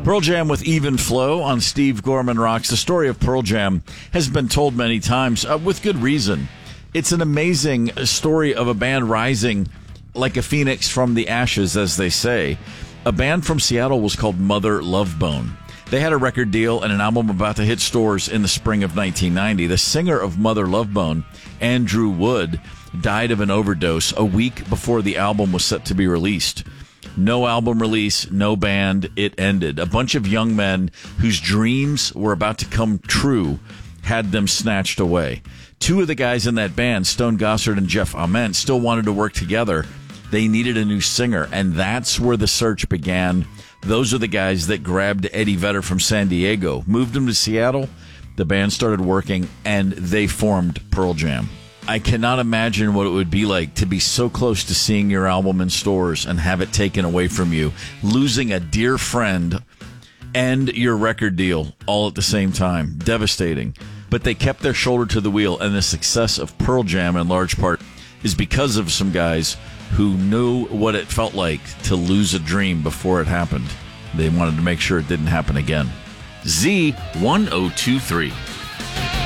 Pearl Jam with Even Flow on Steve Gorman Rocks. The story of Pearl Jam has been told many times, with good reason. It's an amazing story of a band rising like a phoenix from the ashes, as they say. A band from Seattle was called Mother Love Bone. They had a record deal and an album about to hit stores in the spring of 1990. The singer of Mother Love Bone, Andrew Wood, died of an overdose a week before the album was set to be released. No album release, no band, it ended. A bunch of young men whose dreams were about to come true had them snatched away. Two of the guys in that band, Stone Gossard and Jeff Ament, still wanted to work together. They needed a new singer, and that's where the search began. Those are the guys that grabbed Eddie Vedder from San Diego, moved him to Seattle. The band started working, and they formed Pearl Jam. I cannot imagine what it would be like to be so close to seeing your album in stores and have it taken away from you, losing a dear friend and your record deal all at the same time. Devastating. But they kept their shoulder to the wheel, and the success of Pearl Jam in large part is because of some guys who knew what it felt like to lose a dream before it happened. They wanted to make sure it didn't happen again. Z1023.